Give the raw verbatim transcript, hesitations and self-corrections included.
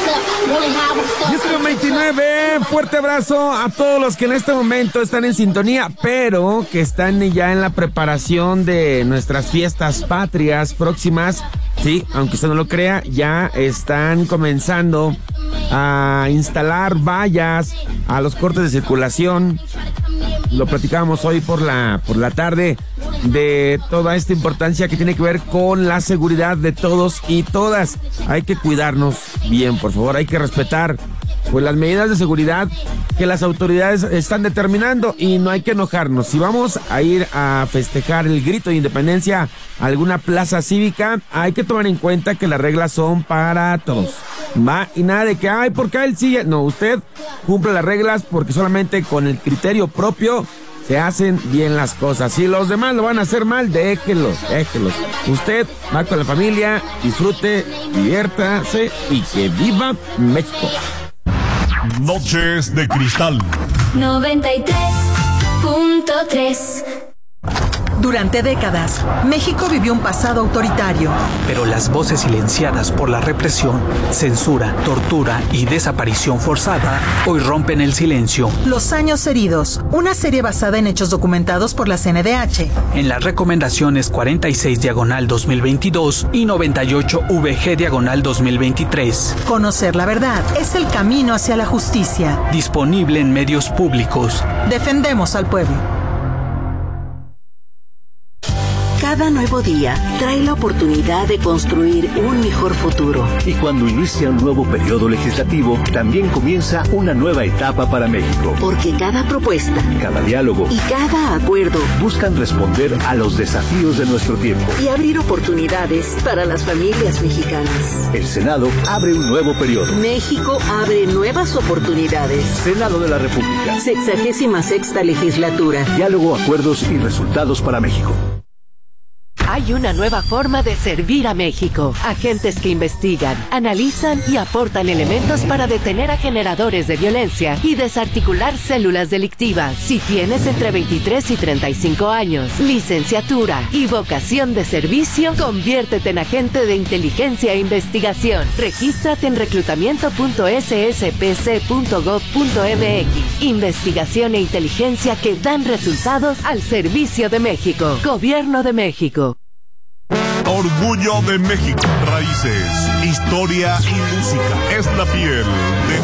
diez con veintinueve, fuerte abrazo a todos los que en este momento están en sintonía, pero que están ya en la preparación de nuestras fiestas patrias próximas. Sí, aunque usted no lo crea, ya están comenzando a instalar vallas a los cortes de circulación. Lo platicábamos hoy por la, por la tarde de toda esta importancia que tiene que ver con la seguridad de todos y todas. Hay que cuidarnos bien, por favor, hay que respetar pues las medidas de seguridad que las autoridades están determinando y no hay que enojarnos. Si vamos a ir a festejar el grito de independencia a alguna plaza cívica, hay que tomar en cuenta que las reglas son para todos. Va, y nada de que, ay, ¿por qué él sigue? No, usted cumple las reglas porque solamente con el criterio propio se hacen bien las cosas. Si los demás lo van a hacer mal, déjenlos, déjenlos. Usted va con la familia, disfrute, diviértase y que viva México. Noches de Cristal noventa y tres punto tres. Durante décadas, México vivió un pasado autoritario. Pero las voces silenciadas por la represión, censura, tortura y desaparición forzada hoy rompen el silencio. Los años heridos, una serie basada en hechos documentados por la C N D H. En las recomendaciones cuarenta y seis diagonal dos mil veintidós y noventa y ocho V G diagonal dos mil veintitrés. Conocer la verdad es el camino hacia la justicia. Disponible en medios públicos. Defendemos al pueblo. Cada nuevo día trae la oportunidad de construir un mejor futuro. Y cuando inicia un nuevo periodo legislativo, también comienza una nueva etapa para México. Porque cada propuesta, cada diálogo y cada acuerdo buscan responder a los desafíos de nuestro tiempo y abrir oportunidades para las familias mexicanas. El Senado abre un nuevo periodo. México abre nuevas oportunidades. Senado de la República. Sexagésima sexta legislatura. Diálogo, acuerdos y resultados para México. Hay una nueva forma de servir a México. Agentes que investigan, analizan y aportan elementos para detener a generadores de violencia y desarticular células delictivas. Si tienes entre veintitrés y treinta y cinco años, licenciatura y vocación de servicio, conviértete en agente de inteligencia e investigación. Regístrate en reclutamiento punto s s p c punto gov punto m x. Investigación e inteligencia que dan resultados al servicio de México. Gobierno de México. Orgullo de México. Raíces, historia y música. Es la piel de